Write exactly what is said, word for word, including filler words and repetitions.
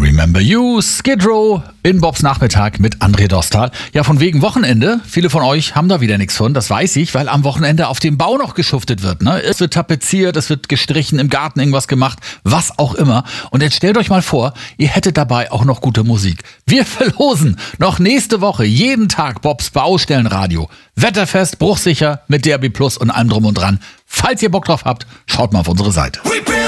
Remember You, Skid Row in Bobs Nachmittag mit André Dostal. Ja, von wegen Wochenende. Viele von euch haben da wieder nichts von, das weiß ich, weil am Wochenende auf dem Bau noch geschuftet wird. Ne? Es wird tapeziert, es wird gestrichen, im Garten irgendwas gemacht, was auch immer. Und jetzt stellt euch mal vor, ihr hättet dabei auch noch gute Musik. Wir verlosen noch nächste Woche jeden Tag Bobs Baustellenradio. Wetterfest, bruchsicher, mit D A B Plus und allem drum und dran. Falls ihr Bock drauf habt, schaut mal auf unsere Seite.